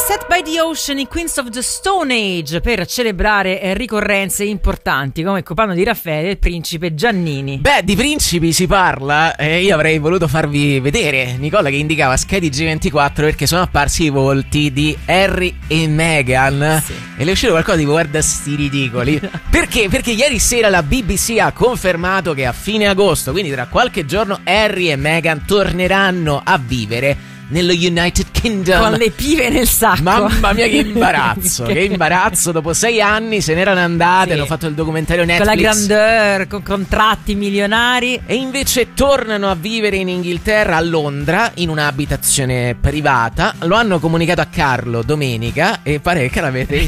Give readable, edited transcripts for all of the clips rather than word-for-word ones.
Set by the Ocean, i Queens of the Stone Age, per celebrare ricorrenze importanti come il compleanno di Raffaele e il principe Giannini. Beh, di principi si parla e io avrei voluto farvi vedere Nicola che indicava Sky TG24 perché sono apparsi i volti di Harry e Meghan. Sì. E le è uscito qualcosa tipo guarda sti ridicoli. Perché? Perché ieri sera la BBC ha confermato che a fine agosto, quindi tra qualche giorno, Harry e Meghan torneranno a vivere nello United Kingdom con le pive nel sacco. Mamma mia che imbarazzo. Che imbarazzo. Dopo 6 anni se n'erano andate. Sì. Hanno fatto il documentario Netflix con la grandeur, con contratti milionari. E invece tornano a vivere in Inghilterra, a Londra, in un'abitazione privata. Lo hanno comunicato a Carlo domenica e pare che l'avete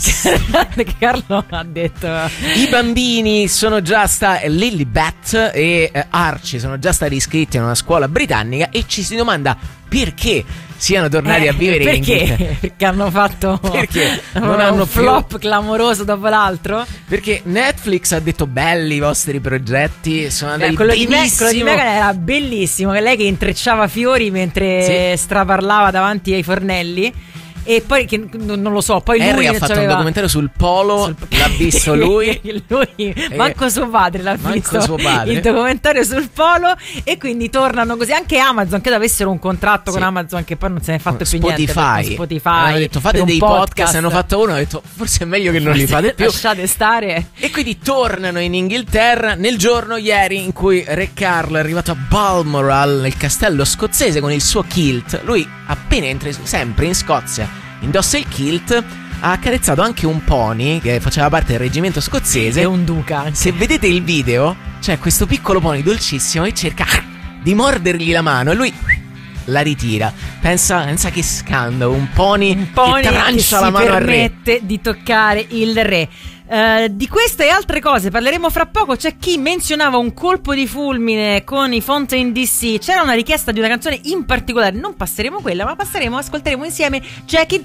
Carlo ha detto i bambini sono già Lilibet e Archie sono già stati iscritti in una scuola britannica e ci si domanda perché siano tornati a vivere in Inghilterra. Perché hanno fatto non hanno un flop clamoroso dopo l'altro. Perché Netflix ha detto belli i vostri progetti, sono andati benissimo. Quello di Meghan era bellissimo, che lei che intrecciava fiori mentre straparlava davanti ai fornelli. E poi che non lo so, poi Harry lui ha fatto un documentario sul polo, l'ha visto lui. Manco suo padre l'ha visto. Suo padre. Il documentario sul polo. E quindi tornano così. Anche Amazon, che avessero un contratto con Amazon, che poi non se ne è fatto più niente. Spotify hanno detto fate dei podcast. Hanno fatto uno, hanno detto forse è meglio che non li fate più. Lasciate stare. E quindi tornano in Inghilterra nel giorno ieri in cui Re Carlo è arrivato a Balmoral, nel castello scozzese, con il suo kilt. Lui appena entra sempre in Scozia indossa il kilt. Ha accarezzato anche un pony che faceva parte del reggimento scozzese. E un duca anche. Se vedete il video, c'è questo piccolo pony dolcissimo che cerca di mordergli la mano e lui la ritira. Pensa che scandalo. Un pony che trancia la mano al re, permette di toccare il re. Di queste e altre cose parleremo fra poco. C'è chi menzionava un colpo di fulmine con i Fountain DC. C'era una richiesta di una canzone in particolare. Non passeremo quella, ma ascolteremo insieme Jackie